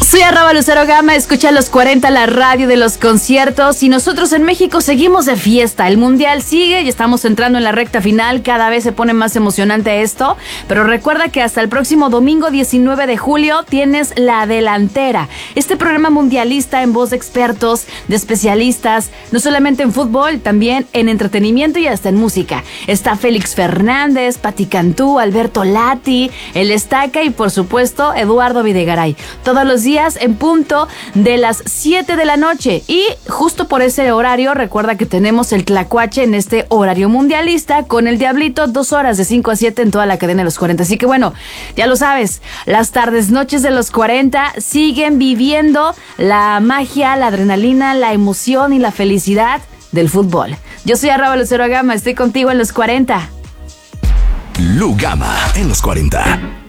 Soy @Lucero Gama, escucha los 40, la radio de los conciertos, y nosotros en México seguimos de fiesta. El Mundial sigue y estamos entrando en la recta final, cada vez se pone más emocionante esto, pero recuerda que hasta el próximo domingo 19 de julio tienes La Delantera, este programa mundialista en voz de expertos, de especialistas, no solamente en fútbol, también en entretenimiento y hasta en música. Está Félix Fernández, Pati Cantú, Alberto Lati, El Estaca y por supuesto Eduardo Videgaray. Todos los días en punto de las 7 de la noche, y justo por ese horario recuerda que tenemos el Tlacuache en este horario mundialista con el Diablito, 2 horas de 5 a 7 en toda la cadena de los 40. Así que bueno, ya lo sabes, las tardes, noches de los 40 siguen viviendo la magia, la adrenalina, la emoción y la felicidad del fútbol. Yo soy @Lucero Gama, estoy contigo en los 40. Lu Gama en los 40.